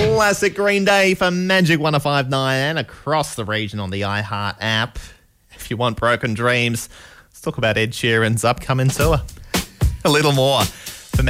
Classic Green Day for Magic 105.9 and across the region on the iHeart app. If you want Broken Dreams, let's talk about Ed Sheeran's upcoming tour. A little more